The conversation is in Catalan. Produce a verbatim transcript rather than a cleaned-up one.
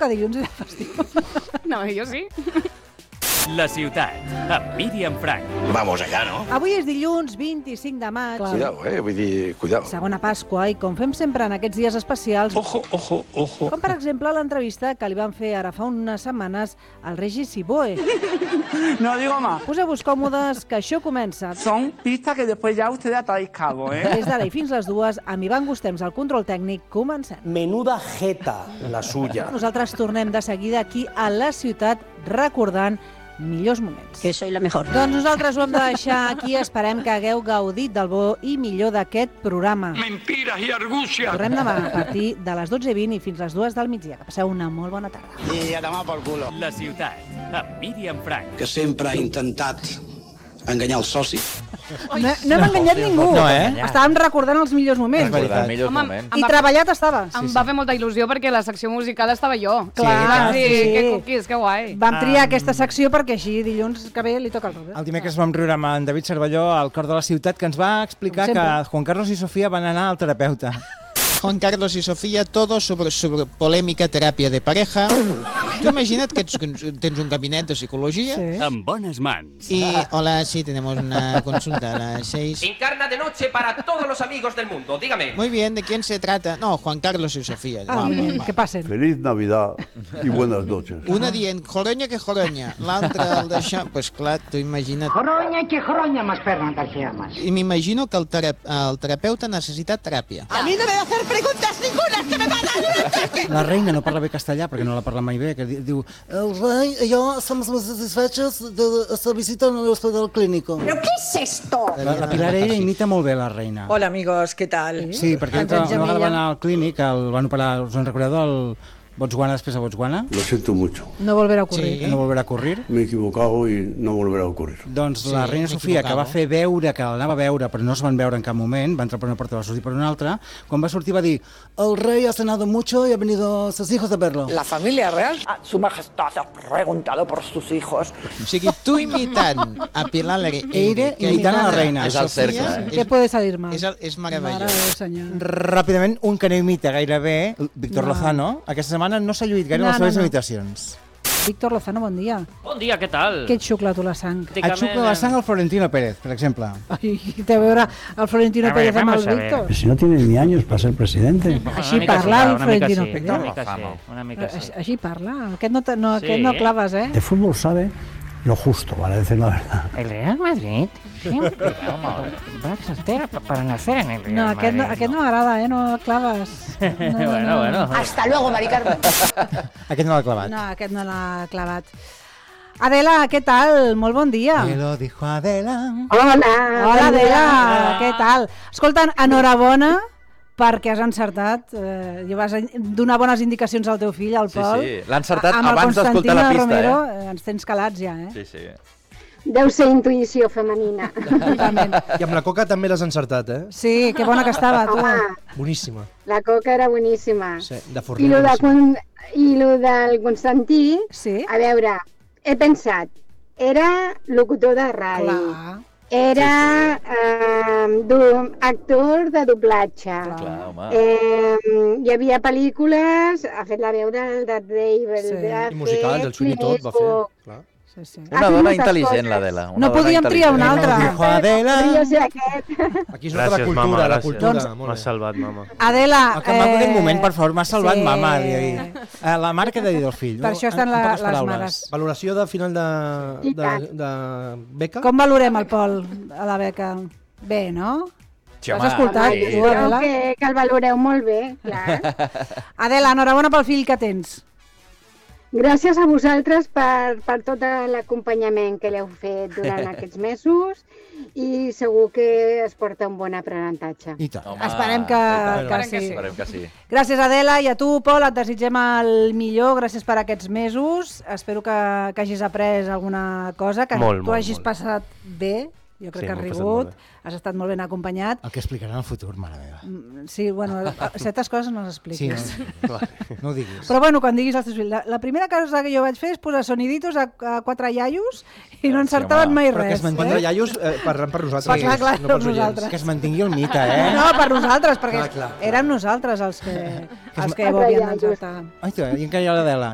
que dilluns era festiu. No, jo sí. La ciutat, amb Míriam Frank. Vamos allá, ¿no? Avui és dilluns vint-i-cinc de maig. Cuidado, eh? Vull dir, cuidado. Segona Pasqua, i com fem sempre en aquests dies especials, Ojo, ojo, ojo. com per exemple l'entrevista que li van fer ara fa unes setmanes al Regis Siboe. No digo más. Poseu-vos còmodes, que això comença. Son pistas que después ya ustedes atáis cabo, ¿eh? Des d'ara i fins les dues, amb Ivan Gustems al control tècnic, comencem. Menuda jeta la suya. Nosaltres tornem de seguida aquí a la ciutat recordant millors moments. Que soy la mejor. Doncs nosaltres ho hem de deixar aquí. Esperem que hagueu gaudit del bo i millor d'aquest programa. Mentiras y argucias. Tornem demà a partir de les dotze i vint i fins les dues del migdia. Que passeu una molt bona tarda. Y a tomar por culo. La ciutat, amb Míriam Frank. Que sempre ha intentat enganyar el soci. No, no hem enganyat ningú. No, eh? Estàvem recordant els millors moments. veritat. Home, moments. em I va- treballat estava. Em va fer molta il·lusió perquè la secció musical estava jo. Clar, I vam dir, sí. que cuquis, que guai. Vam triar aquesta secció perquè així dilluns que ve li toca el Robert. El dimecres vam riure amb en David Cervelló al cor de la ciutat, que ens va explicar Com que sempre. Juan Carlos i Sofia van anar al terapeuta. Juan Carlos y Sofía, todo sobre, sobre polémica, teràpia de pareja. Tu imagina't que ets, tens un gabinet de psicología. Sí. En bones mans. Y, hola, sí, tenemos una consulta a las seis. Linterna de noche para todos los amigos del mundo, dígame. Muy bien, ¿de quién se trata? No, Juan Carlos y Sofía. Ah, Va, va, va. que passen. Feliz Navidad y buenas noches. Una dient joronya que joronya, l'altra el deixa... Pues clar, tu imagina't... Joroña que joroña más perna que llamas. I m'imagino que el, terap el terapeuta necessita teràpia. A mí no me va a hacer preguntas ninguna que me van a... La reina no parla bé castellà perquè no la parla mai bé, que di- diu el rei i jo som molt satisfets de la visita en l'hospital clínico. ¿Pero qué es esto? La, la Pilar ella imita molt bé la reina. Hola amigos, ¿qué tal? Sí, perquè Ens una en vegada Gemella. va anar al clínic, el van operar, us en recordeu del Botswana després de Botswana? Lo siento mucho. No volverà a ocurrir. Sí. No volverà a ocurrir? Me he equivocado y no volverá a ocurrir. Doncs Sí, la reina m'he Sofia, que va equivocado. fer veure que l'anava a veure, però no es van veure en cap moment, va entrar per una porta i va sortir per una altra, quan va sortir va dir el rei ha cenado mucho y ha venido sus hijos a verlo. La familia real. Ah, su majestad ha preguntado por sus hijos. O sigui, tu imitant a Pilar Leire... Eire imitant a la reina. És el cercle. Què puede salir mal? És, el- és Mare meravellós. de Déu, senyor. Ràpidament, un que no imita gairebé, Víctor No. Lozano, aquesta setmana no s'ha lluït gaire No, les seves no, no. imitacions. Víctor Lozano, bon dia. Bon dia, què tal? Què et xucla tu la sang? Et xucla la sang al Florentino Pérez, per exemple. Ai, té a veure el Florentino A ver, Pérez amb el vamos a ver. Víctor. Si no tiene ni años para ser presidente. Així parla el Florentino Pérez. Una mica sí, una mica sí. Així- Així parla. Aquest no, te- no, Sí. aquest no claves, eh? De fútbol sabe lo justo, para decir la verdad. El Real Madrid siempre va para nacer en el Real No, aquest no, Madrid. aquest no m'agrada, eh? No claves. No, no, Bueno, no. bueno. Hasta luego, Mari Carmen. Aquest no l'ha clavat. No, aquest no l'ha clavat. Adela, què tal? Molt bon dia. Me lo dijo Adela. Hola. Hola, Adela, què tal? Escolta, enhorabona perquè has encertat, eh, i vas donar bones indicacions al teu fill, al Pol. Sí, sí, l'ha encertat Amb el abans d'escoltar la Constantino pista, Romero, eh? eh? Ens tens calats ja, eh? Sí, sí. Deu ser intuïció femenina. Totalment. I amb la coca també l'has encertat, eh? Sí, que bona que estava, tu. Home, Boníssima. la coca era boníssima. Sí, de I forner. lo, de, boníssima. Con- I lo del Constantí, Sí? a veure, he pensat, era locutor de ràdio, Clar. era eh, du- actor de doblatge, Clar, home. eh, hi havia pel·lícules, ha fet la veu del Darth Vader, Sí. ha I musicals, el Sweeney Todd va fer. Clint Clar. Sí, sí. Ha Una fet dona moltes intel·ligent, coses. l'Adela. No podíem triar una Me lo altra. dijo Adela. Podria ser aquest. Aquí es nota la cultura, la cultura. Doncs- Molt bé. salvat, mama. Adela... El que m'ha d'aquest moment, per favor, m'ha salvat sí. mama. Eh, la mare que ha de dir del fill. Per no? això estan En- en la- poques les paraules. mares. Valoració de final de, I de, tant. de beca? Com valorem el Pol a la beca? Bé, no? Sí, L'has home, escoltat, sí. tu, Creu Adela? que, que el valoreu molt bé, clar. Adela, enhorabona pel fill que tens. Gràcies a vosaltres per, per tot l'acompanyament que l'heu fet durant aquests mesos i segur que es porta un bon aprenentatge. I tant. Home, Esperem que, i tant. que sí. Esperem que sí. Gràcies, Adela, i a tu, Pol, et desitgem el millor. Gràcies per aquests mesos. Espero que, que hagis après alguna cosa, que Molt, tu molt, hagis molt. passat bé. Jo crec Sí, que has m'ho he passat rigut, molt bé. has estat molt ben acompanyat. El que explicarà en el futur, mare meva. Mm, Sí, bueno, certes coses no les Sí, expliques. no, clar, no ho diguis. Però bueno, quan diguis als teus fills, la, la primera cosa que jo vaig fer és posar soniditos a, a quatre iaios i no encertaven mai Però que res. es mantingui iaios eh, parlant per nosaltres. Sí, clar, clar, no pels per oients. nosaltres. Que es mantingui el mite, eh? No, per nosaltres, perquè Clar, clar, clar. érem nosaltres els que, els que ho Quatre havíem iaios. d'encertar. Ai, tu, i encara hi ha l'Adela.